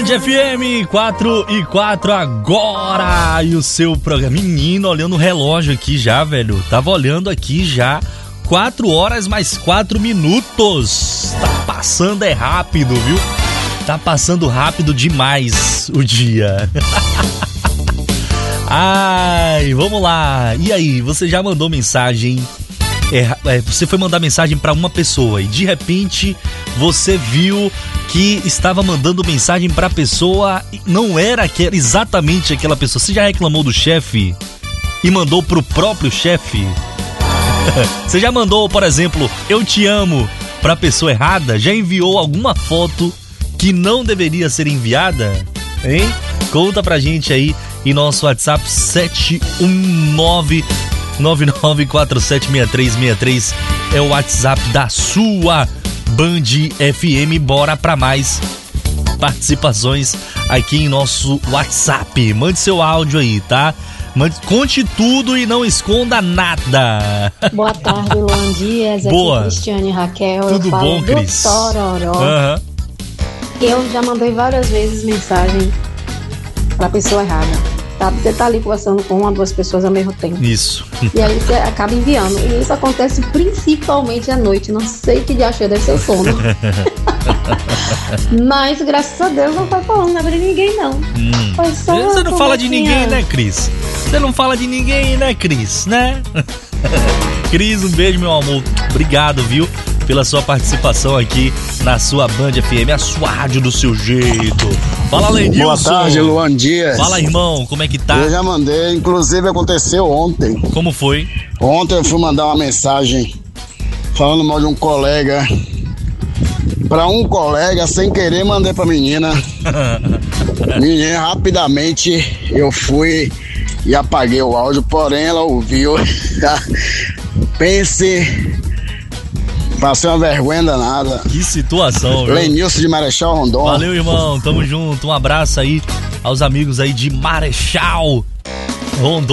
Band FM 4:04 agora. E o seu programa. Menino, olhando o relógio aqui já, velho. Tava olhando aqui já. 4 horas mais 4 minutos. Tá passando rápido, viu? Tá passando rápido demais o dia. Ai, vamos lá. E aí, você já mandou mensagem? Você foi mandar mensagem pra uma pessoa e de repente você viu que estava mandando mensagem pra pessoa e não era exatamente aquela pessoa. Você já reclamou do chefe e mandou pro próprio chefe? Você já mandou, por exemplo, eu te amo pra pessoa errada? Já enviou alguma foto que não deveria ser enviada? Hein? Conta pra gente aí em nosso WhatsApp 71999476363 é o WhatsApp da sua Band FM. Bora pra mais participações aqui em nosso WhatsApp. Mande seu áudio aí, tá? Conte tudo e não esconda nada. Boa tarde, Luan Dias. Boa. Aqui Cristiane Raquel. Tudo bom, Cris? Do Tororó. Uhum. Eu já mandei várias vezes mensagem pra pessoa errada. Tá? Você tá ali conversando com uma, duas pessoas ao mesmo tempo. Isso. E aí você acaba enviando. E isso acontece principalmente à noite. Não sei que dia deve ser o sono. Mas, graças a Deus, não foi falando nada de ninguém, não. Foi só você não fala de ninguém, né, Cris? Você não fala de ninguém, né, Cris? Né? Cris, um beijo, meu amor. Obrigado, viu? Pela sua participação aqui na sua Band FM, a sua rádio do seu jeito. Fala, Lenilson. Boa tarde, Luan Dias. Fala, irmão, como é que tá? Eu já mandei, inclusive aconteceu ontem. Como foi? Ontem eu fui mandar uma mensagem falando mal de um colega. Pra um colega, sem querer, mandei pra menina. Menina, rapidamente eu fui e apaguei o áudio, porém ela ouviu. Pense... Passei uma vergonha danada. Que situação, viu? Lenilson de Marechal Rondon. Valeu, irmão. Tamo junto. Um abraço aí aos amigos aí de Marechal Rondon.